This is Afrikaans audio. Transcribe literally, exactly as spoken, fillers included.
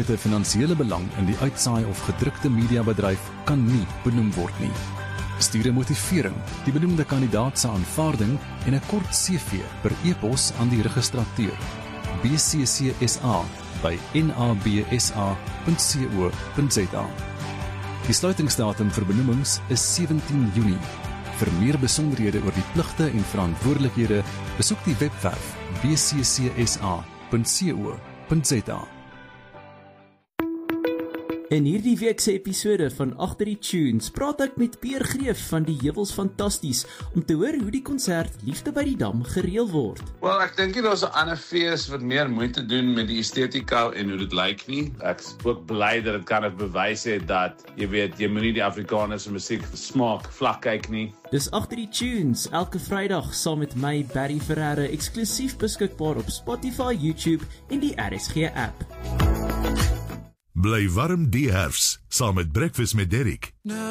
met 'n finansiële belang in die uitsaai of gedrukte mediabedryf kan nie benoem word nie. Stuur 'n motivering, die benoemde kandidaat se aanvaarding en 'n kort C V per e-pos aan die registrateur B C C S A by N A B S A punt co punt za. Die sluitingsdatum vir benoemings is sewentien Junie. Vir meer besonderhede oor die pligte en verantwoordelikhede, besoek die webwerf B C C S A punt co punt za. In hierdie week se episode van Agter die Tunes praat ek met Pierre Greef van die Heuwels Fantasties om te hoor hoe die konsert Liefde by die Dam gereël word. Wel, ek dink hier daar's 'n ander fees wat meer moeite doen met die estetika en hoe dit lyk nie. Ek's ook bly dat dit kan het bewys het dat, jy weet, jy moenie die Afrikaanse musiek smaak vlak kyk nie. Dis Agter die Tunes, elke Vrydag saam met my, Barry Ferreira, eksklusief beskikbaar op Spotify, YouTube en die R S G app. Bly warm die herfs, saam met Breakfast met Derrick.